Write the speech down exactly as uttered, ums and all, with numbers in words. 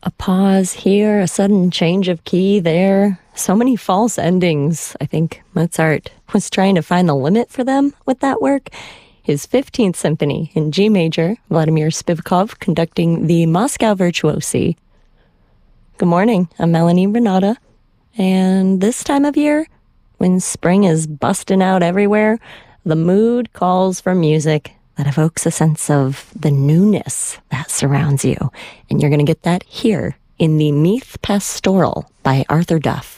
A pause here, a sudden change of key there. So many false endings. I think Mozart was trying to find the limit for them with that work. His fifteenth Symphony in G major, Vladimir Spivakov conducting the Moscow Virtuosi. Good morning, I'm Melanie Renata. And this time of year, when spring is busting out everywhere, the mood calls for music that evokes a sense of the newness that surrounds you. And you're going to get that here in the Meath Pastoral by Arthur Duff.